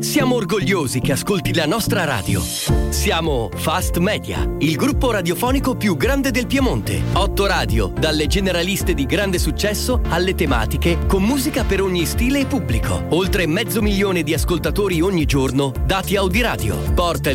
Siamo orgogliosi che ascolti la nostra radio. Siamo Fast Media, il gruppo radiofonico più grande del Piemonte. 8 radio, dalle generaliste di grande successo alle tematiche, con musica per ogni stile e pubblico. Oltre 500.000 di ascoltatori ogni giorno, dati Audiradio. Porta